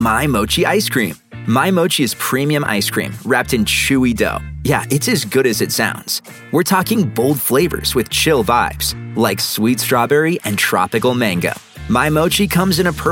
My Mochi ice cream. My Mochi is premium ice cream wrapped in chewy dough. Yeah, it's as good as it sounds. We're talking bold flavors with chill vibes, like sweet strawberry and tropical mango. My Mochi comes in a